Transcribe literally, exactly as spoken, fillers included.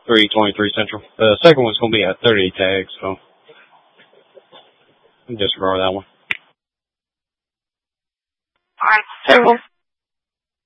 three twenty-three Central. The second one's going to be at thirty tag, so disregard that one. All right, several.